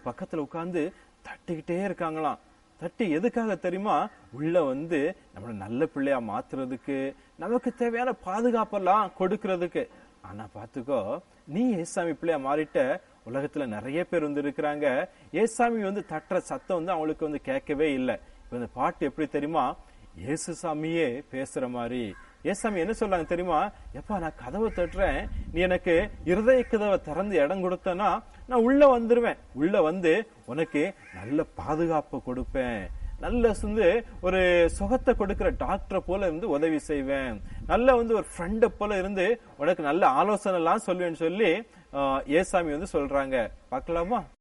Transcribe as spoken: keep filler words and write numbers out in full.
பக்கத்துல உட்கார்ந்து தட்டிக்கிட்டே இருக்காங்களாம். தட்டி எதுக்காக தெரியுமா? உள்ள வந்து நம்மள நல்ல பிள்ளையா மாத்துறதுக்கு, நமக்கு தேவையான பாதுகாப்பெல்லாம் கொடுக்கறதுக்கு. ஆனா பாத்துக்கோ, நீ ஏசாமி பிள்ளையா மாறிட்ட. உலகத்துல நிறைய பேர் வந்து இருக்கிறாங்க, ஏசாமி வந்து தட்டுற சத்தம் வந்து அவங்களுக்கு வந்து கேட்கவே இல்லை. இப்ப இந்த பாட்டு எப்படி தெரியுமா? ஏசு சாமியே பேசுற மாதிரி. ஏசாமி என்ன சொல்றாங்க தெரியுமா? எப்பா, நான் கதவை தட்டுறேன், நீ எனக்கு இருதய கதவை திறந்து இடம் கொடுத்தனா நான் உள்ள வந்துருவேன். உள்ள வந்து உனக்கு நல்ல பாதுகாப்பு கொடுப்பேன், நல்ல வந்து ஒரு சுகத்தை கொடுக்கிற டாக்டரை போல இருந்து உதவி செய்வேன், நல்ல வந்து ஒரு ஃப்ரெண்ட போல இருந்து உனக்கு நல்ல ஆலோசனை எல்லாம் சொல்லுவேன்னு சொல்லி ஏசாமி வந்து சொல்றாங்க. பார்க்கலாமா?